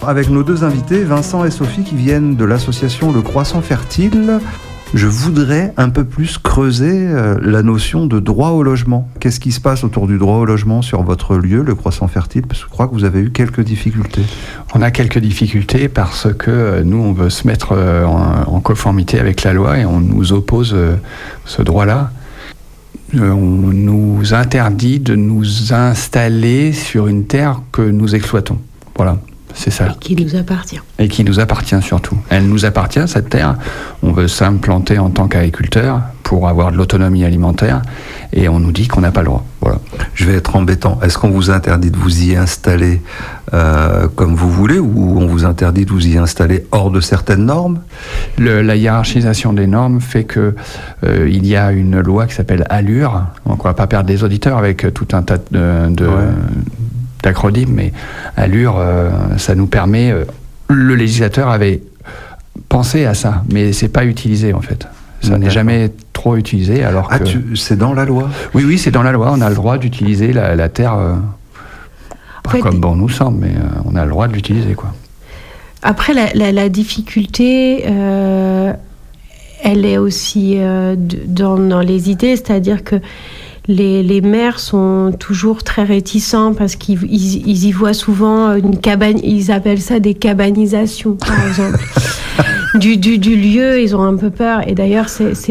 Avec nos deux invités, Vincent et Sophie, qui viennent de l'association Le Croissant Fertile, je voudrais un peu plus creuser la notion de droit au logement. Qu'est-ce qui se passe autour du droit au logement sur votre lieu, Le Croissant Fertile? Parce que je crois que vous avez eu quelques difficultés. On a quelques difficultés parce que nous, on veut se mettre en conformité avec la loi et on nous oppose ce droit-là. On nous interdit de nous installer sur une terre que nous exploitons. Voilà, c'est ça. Et qui nous appartient. Et qui nous appartient surtout. Elle nous appartient, cette terre. On veut s'implanter en tant qu'agriculteur pour avoir de l'autonomie alimentaire et on nous dit qu'on n'a pas le droit. Voilà. Je vais être embêtant. Est-ce qu'on vous interdit de vous y installer comme vous voulez ou on vous interdit de vous y installer hors de certaines normes? La hiérarchisation des normes fait que il y a une loi qui s'appelle ALUR. Donc on ne va pas perdre les auditeurs avec tout un tas d'acronymes, mais ALUR, ça nous permet... le législateur avait pensé à ça, mais c'est pas utilisé en fait. Ça n'est jamais trop utilisé alors que... c'est dans la loi? Oui, c'est dans la loi. On a le droit d'utiliser la terre, pas comme bon nous semble, mais on a le droit de l'utiliser, quoi. Après, la difficulté, elle est aussi dans les idées, c'est-à-dire que les maires sont toujours très réticents parce qu'ils y voient souvent une cabane, ils appellent ça des cabanisations, par exemple. du lieu, ils ont un peu peur. Et d'ailleurs,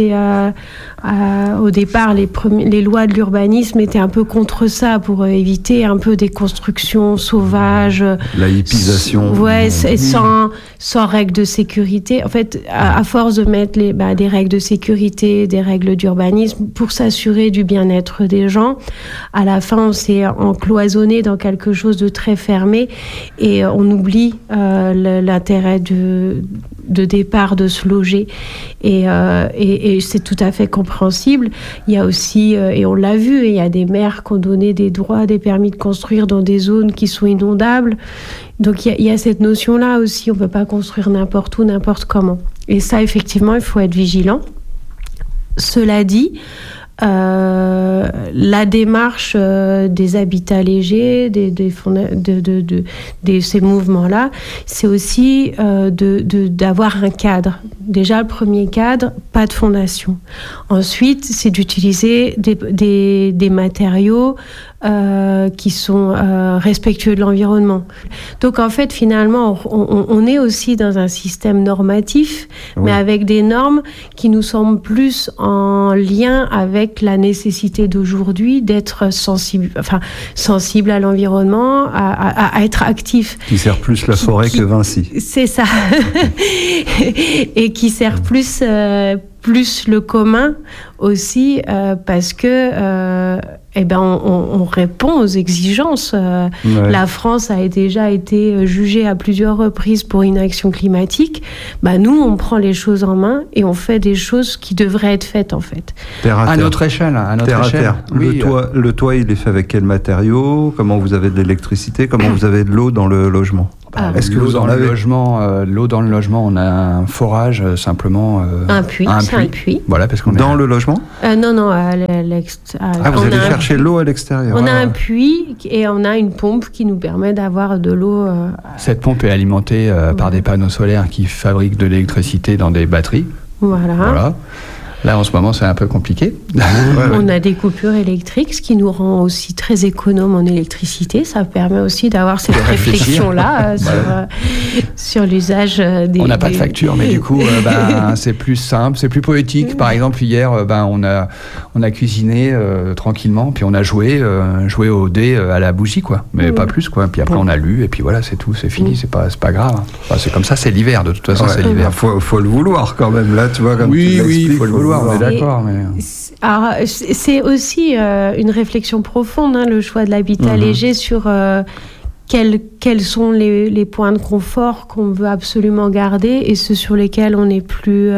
au départ, les lois de l'urbanisme étaient un peu contre ça pour éviter un peu des constructions sauvages. La hippisation. Sans règles de sécurité. En fait, à force de mettre des règles de sécurité, des règles d'urbanisme pour s'assurer du bien-être des gens, à la fin, on s'est encloisonné dans quelque chose de très fermé et on oublie l'intérêt de départ de se loger et c'est tout à fait compréhensible. Il y a aussi, et on l'a vu, il y a des maires qui ont donné des droits, des permis de construire dans des zones qui sont inondables. Donc il y a cette notion-là aussi, on ne peut pas construire n'importe où, n'importe comment. Et ça, effectivement, il faut être vigilant. Cela dit, la démarche des habitats légers, de ces mouvements-là, c'est aussi d'avoir un cadre. Déjà, le premier cadre, pas de fondation. Ensuite, c'est d'utiliser des matériaux qui sont respectueux de l'environnement. Donc en fait, finalement, on est aussi dans un système normatif, mais avec des normes qui nous semblent plus en lien avec la nécessité d'aujourd'hui d'être sensible à l'environnement, à être actif. Qui sert plus la forêt que Vinci. C'est ça. Et qui sert plus le commun aussi, parce que on répond aux exigences. La France a déjà été jugée à plusieurs reprises pour inaction climatique. Nous, on prend les choses en main et on fait des choses qui devraient être faites, en fait. À notre échelle. Terre à terre. Oui, le toit, il est fait avec quel matériau? Comment vous avez de l'électricité? Comment vous avez de l'eau dans le logement? Est-ce que l'eau dans le logement, on a un forage simplement. Un puits. Voilà, parce qu'on dans le logement. Non, à l'extérieur. Vous allez chercher l'eau à l'extérieur. On a un puits et on a une pompe qui nous permet d'avoir de l'eau. Cette pompe est alimentée par des panneaux solaires qui fabriquent de l'électricité dans des batteries. Voilà. Là, en ce moment, c'est un peu compliqué. On a des coupures électriques, ce qui nous rend aussi très économes en électricité. Ça permet aussi d'avoir cette réflexion-là sur l'usage des... On n'a pas de facture, mais du coup, c'est plus simple, c'est plus poétique. Par exemple, hier, on a cuisiné tranquillement, puis on a joué au dé à la bougie, quoi. Mais pas plus, quoi. Puis après, on a lu, et puis voilà, c'est tout, c'est fini, c'est pas grave. Enfin, c'est comme ça, c'est l'hiver, de toute façon, c'est l'hiver. Faut le vouloir quand même, là, tu vois, comme oui, il faut le vouloir. On est d'accord, mais... Alors, c'est aussi une réflexion profonde, le choix de l'habitat léger sur quels sont les points de confort qu'on veut absolument garder et ceux sur lesquels on est plus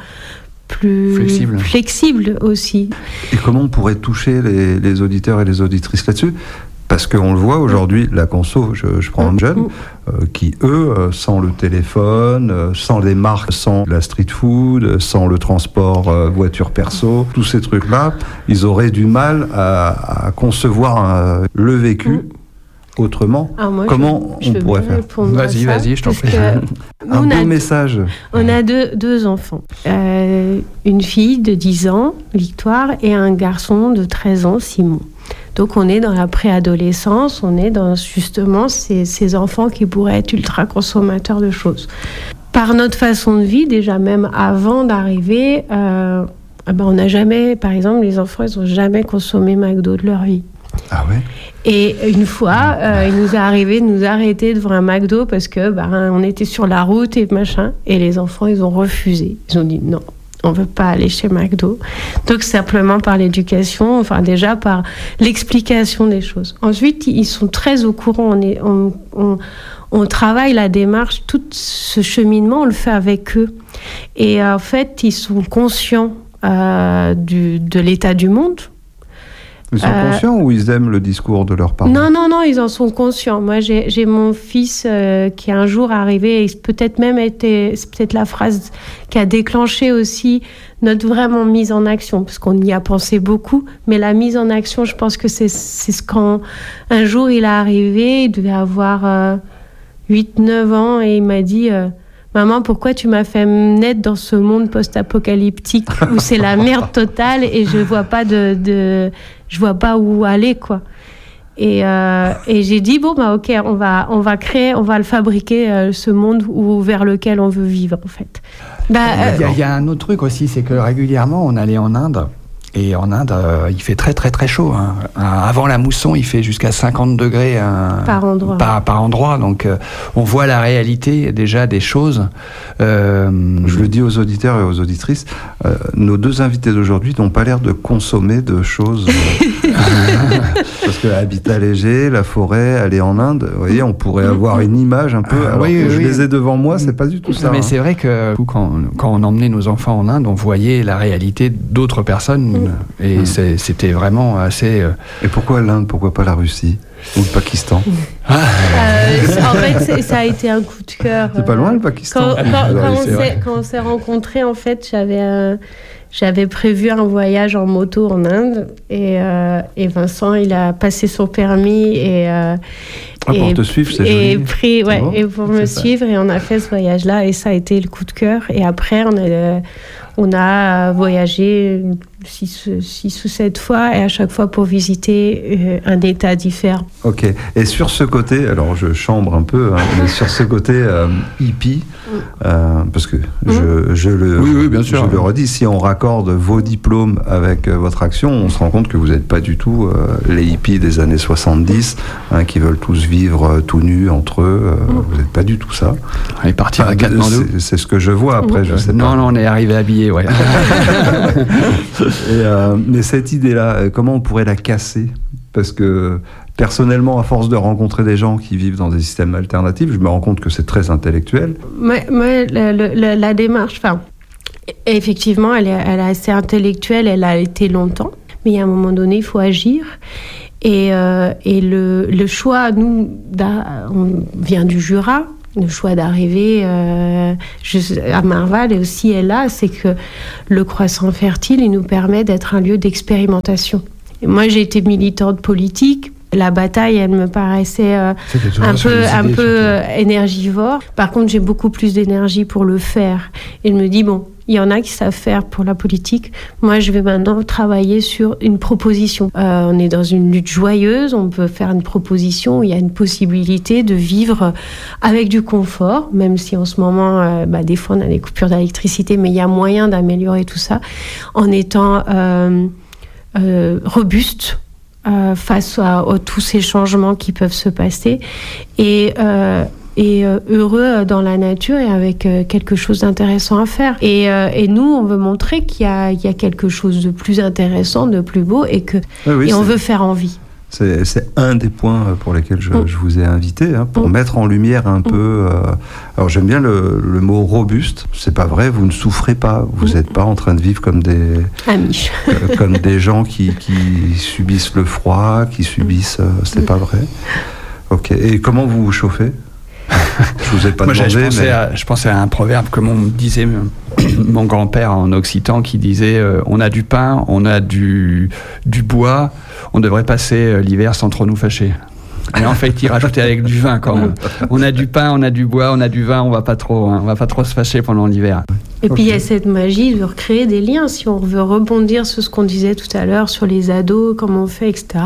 flexible aussi. Et comment on pourrait toucher les auditeurs et les auditrices là-dessus ? Parce qu'on le voit aujourd'hui, la conso, je prends un jeune, qui, eux, sans le téléphone, sans les marques, sans la street food, sans le transport voiture perso, tous ces trucs-là, ils auraient du mal à concevoir le vécu autrement. Comment on pourrait faire? Vas-y, je t'en prie. Un beau message. On a deux enfants. Une fille de 10 ans, Victoire, et un garçon de 13 ans, Simon. Donc on est dans la préadolescence, on est dans justement ces enfants qui pourraient être ultra consommateurs de choses. Par notre façon de vivre, déjà même avant d'arriver, on n'a jamais, par exemple, les enfants, ils n'ont jamais consommé McDo de leur vie. Ah ouais. Et une fois, il nous est arrivé de nous arrêter devant un McDo parce que on était sur la route et machin, et les enfants, ils ont refusé. Ils ont dit non. On ne veut pas aller chez McDo. Donc, simplement par l'éducation, enfin, déjà par l'explication des choses. Ensuite, ils sont très au courant. On travaille la démarche, tout ce cheminement, on le fait avec eux. Et en fait, ils sont conscients de l'état du monde. Ils sont conscients ou ils aiment le discours de leurs parents? Non, ils en sont conscients. Moi, j'ai mon fils qui un jour arrivé, et peut-être même c'est peut-être la phrase qui a déclenché aussi notre vraiment mise en action, parce qu'on y a pensé beaucoup, mais la mise en action, je pense que c'est ce quand un jour il est arrivé, il devait avoir 8-9 ans, et il m'a dit... Maman, pourquoi tu m'as fait naître dans ce monde post-apocalyptique où c'est la merde totale et je vois pas je vois pas où aller, quoi. Et j'ai dit ok, on va créer, on va le fabriquer, ce monde vers lequel on veut vivre, en fait. Il y a un autre truc aussi, c'est que régulièrement on allait en Inde. Et en Inde, il fait très très très chaud. Avant la mousson, il fait jusqu'à 50 degrés par endroit. Donc on voit la réalité déjà des choses. Je le dis aux auditeurs et aux auditrices, nos deux invités d'aujourd'hui n'ont pas l'air de consommer de choses. Parce que habitat léger, la forêt, aller en Inde, vous voyez, on pourrait avoir une image un peu. Je les ai devant moi, c'est pas du tout ça. Mais c'est vrai que quand on emmenait nos enfants en Inde, on voyait la réalité d'autres personnes. Et c'était vraiment assez... Et pourquoi l'Inde? Pourquoi pas la Russie? Ou le Pakistan? En fait, ça a été un coup de cœur. C'est pas loin, le Pakistan. Quand on s'est rencontrés, en fait, j'avais prévu un voyage en moto en Inde, et Vincent, il a passé son permis pour te suivre, c'est joli. Et pour me suivre, et on a fait ce voyage-là, et ça a été le coup de cœur. Et après, on a voyagé 6 ou 7 fois, et à chaque fois pour visiter un état différent. Ok. Et sur ce côté, alors je chambre un peu, mais sur ce côté hippie, parce que je le redis, si on raccorde vos diplômes avec votre action, on se rend compte que vous n'êtes pas du tout les hippies des années 70, qui veulent tous vivre tout nus entre eux. Vous n'êtes pas du tout ça. On est parti à Katmandou. C'est ce que je vois, après, je sais pas. Non, on est arrivé habillé, ouais. Mais cette idée-là, comment on pourrait la casser? Parce que personnellement, à force de rencontrer des gens qui vivent dans des systèmes alternatifs, je me rends compte que c'est très intellectuel. La démarche, effectivement, elle est assez intellectuelle, elle a été longtemps, mais à un moment donné, il faut agir. Et le choix, nous, on vient du Jura. Le choix d'arriver à Marval et aussi est là, c'est que le Croissant Fertile, il nous permet d'être un lieu d'expérimentation. Et moi, j'ai été militante politique. La bataille, elle me paraissait un peu énergivore. Par contre, j'ai beaucoup plus d'énergie pour le faire. Et je me dis, il y en a qui savent faire pour la politique. Moi, je vais maintenant travailler sur une proposition. On est dans une lutte joyeuse. On peut faire une proposition où il y a une possibilité de vivre avec du confort, même si en ce moment, des fois, on a des coupures d'électricité, mais il y a moyen d'améliorer tout ça en étant robuste face à tous ces changements qui peuvent se passer et heureux dans la nature et avec quelque chose d'intéressant à faire. Et nous, on veut montrer qu'il y a quelque chose de plus intéressant, de plus beau, et on veut faire envie. C'est un des points pour lesquels je vous ai invité, pour mettre en lumière un peu... alors j'aime bien le mot robuste. C'est pas vrai, vous ne souffrez pas. Vous n'êtes pas en train de vivre comme des... Amis. Comme des gens qui subissent le froid, qui subissent... c'est pas vrai. Ok. Et comment vous vous chauffez? Je vous ai pas demandé, je pensais à un proverbe que disait mon grand-père en occitan, qui disait on a du pain, on a du bois, on devrait passer l'hiver sans trop nous fâcher. Mais en fait, il rajoutait avec du vin quand même. On a du pain, on a du bois, on a du vin, on va pas trop se fâcher pendant l'hiver. Et puis il y a cette magie de recréer des liens. Si on veut rebondir sur ce qu'on disait tout à l'heure, sur les ados, comment on fait, etc.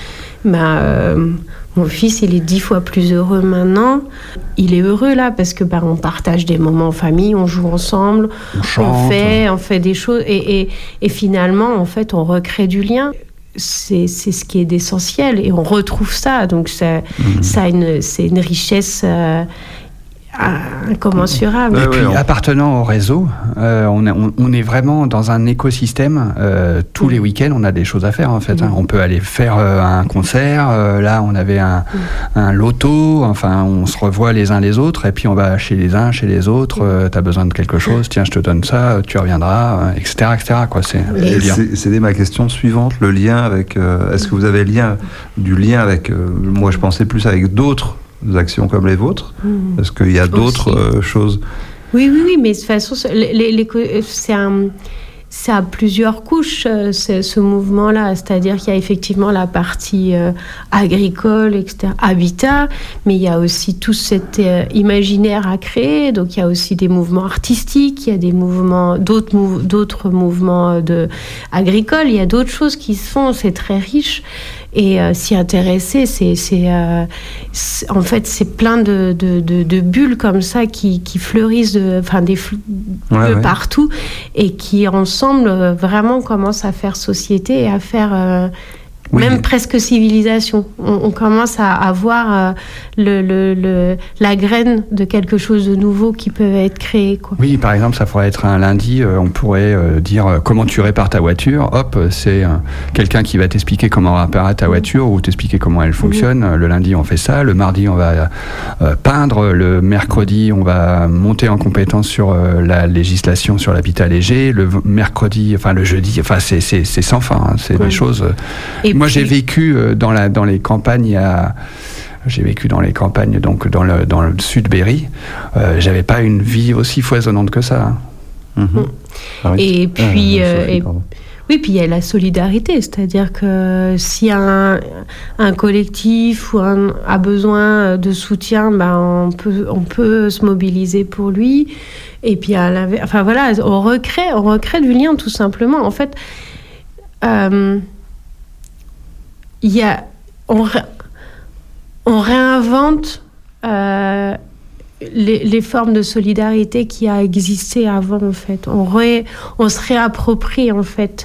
Mon fils, il est 10 fois plus heureux maintenant. Il est heureux là parce que on partage des moments en famille, on joue ensemble, on chante, on fait des choses et finalement, en fait, on recrée du lien. C'est ce qui est d'essentiel et on retrouve ça. Donc c'est une richesse incommensurable. Et puis appartenant au réseau, on est vraiment dans un écosystème. Tous les week-ends, on a des choses à faire en fait. On peut aller faire un concert. Là, on avait un loto. Enfin, on se revoit les uns les autres et puis on va chez les uns, chez les autres. T'as besoin de quelque chose, tiens, je te donne ça, tu reviendras, etc., etc. Quoi. C'était ma question suivante. Le lien avec. Est-ce que vous avez du lien avec. Moi, je pensais plus avec d'autres actions comme les vôtres. Est-ce qu'il y a d'autres choses? Oui, mais de toute façon, c'est à plusieurs couches, ce mouvement-là. C'est-à-dire qu'il y a effectivement la partie agricole, etc., habitat, mais il y a aussi tout cet imaginaire à créer. Donc, il y a aussi des mouvements artistiques, il y a des mouvements, d'autres mouvements agricoles. Il y a d'autres choses qui se font. C'est très riche. Et s'y intéresser, en fait, c'est plein de bulles comme ça qui fleurissent de partout et qui ensemble vraiment commencent à faire société et à faire même presque civilisation. On commence à voir la graine de quelque chose de nouveau qui peut être créé, quoi. Oui, par exemple, ça pourrait être un lundi, on pourrait dire comment tu répares ta voiture. Hop, c'est quelqu'un qui va t'expliquer comment réparer ta voiture ou t'expliquer comment elle fonctionne. Le lundi, on fait ça. Le mardi, on va peindre. Le mercredi, on va monter en compétence sur la législation sur l'habitat léger. Le mercredi, enfin le jeudi, enfin c'est sans fin. Hein, c'est des choses... Moi, j'ai vécu dans les campagnes J'ai vécu dans les campagnes, donc dans le sud Berry. J'avais pas une vie aussi foisonnante que ça. Hein. Et puis, puis il y a la solidarité, c'est-à-dire que si un collectif a besoin de soutien, on peut se mobiliser pour lui. Et puis, on recrée du lien tout simplement. En fait, on réinvente les formes de solidarité qui a existé avant, en fait. On se réapproprie, en fait,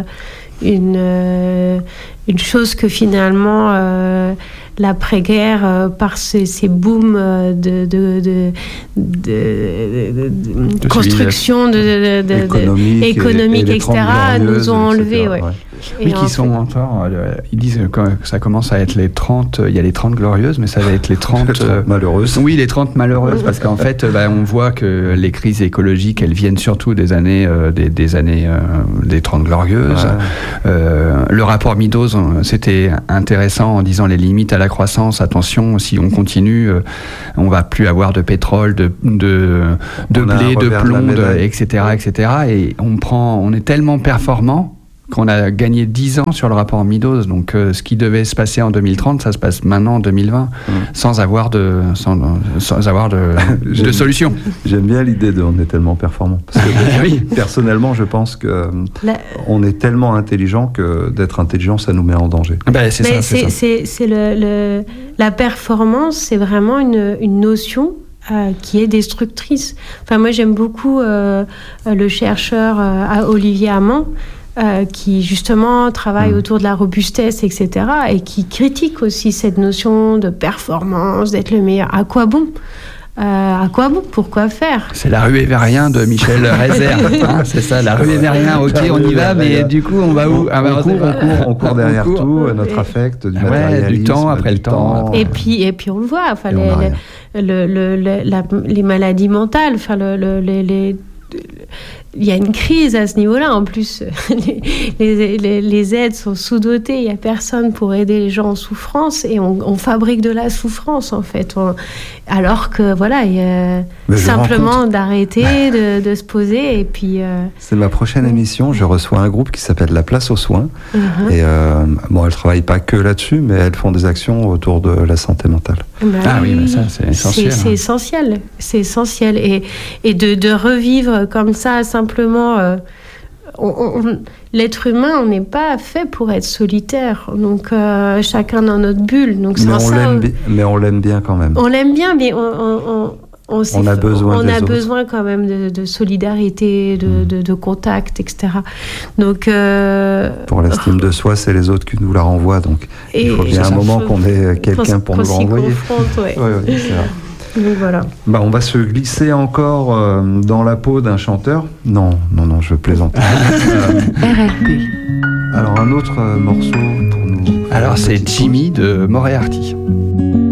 une chose que finalement l'après-guerre, par ces booms de construction économique, etc., nous ont enlevé. Oui, qui sont encore... ils disent que ça commence à être les 30... Il y a les 30 glorieuses, mais ça va être les 30... malheureuses. Oui, les 30 malheureuses, parce qu'en fait, on voit que les crises écologiques, elles viennent surtout des années des 30 glorieuses. Ouais. Le rapport Meadows, c'était intéressant en disant les limites à la croissance. Attention, si on continue, on va plus avoir de pétrole, de blé, de plomb, etc., etc. Et on est tellement performant qu'on a gagné 10 ans sur le rapport Meadows. Donc, ce qui devait se passer en 2030, ça se passe maintenant en 2020, sans avoir de solution. J'aime bien l'idée de on est tellement performant. Parce que personnellement, je pense qu'on est tellement intelligent que d'être intelligent, ça nous met en danger. La performance, c'est vraiment une notion qui est destructrice. Enfin, moi, j'aime beaucoup le chercheur Olivier Hamon, qui justement travaille autour de la robustesse, etc., et qui critique aussi cette notion de performance, d'être le meilleur. À quoi bon ? Pourquoi faire ? C'est la ruée vers rien de Michel Reiser. C'est ça, la ruée vers rien. Ok, on y va, mais du coup, on va où ? On court derrière tout, notre affect, du matérialisme, du temps après le temps. Et puis on le voit. Enfin, les maladies mentales. Enfin, il y a une crise à ce niveau-là. En plus, les aides sont sous-dotées. Il n'y a personne pour aider les gens en souffrance et on fabrique de la souffrance, en fait. Alors que, voilà, il y a simplement d'arrêter, de se poser et puis... C'est ma prochaine émission. Je reçois un groupe qui s'appelle La Place aux Soins. Et elles ne travaillent pas que là-dessus, mais elles font des actions autour de la santé mentale. Oui, ça, c'est essentiel. C'est essentiel. C'est essentiel. Et de revivre comme ça, simplement... l'être humain, on n'est pas fait pour être solitaire. Donc, chacun dans notre bulle. Donc, mais on l'aime bien quand même. On l'aime bien, mais on a besoin quand même de solidarité, de contact, etc. Donc, pour l'estime de soi, c'est les autres qui nous la renvoient. Donc, il faut bien un moment qu'on ait quelqu'un pour nous le renvoyer. Ouais, c'est vrai. Donc voilà. On va se glisser encore dans la peau d'un chanteur. Non, je plaisante. RRP. Alors un autre morceau pour nous. Alors c'est Jimmy de Moriarty.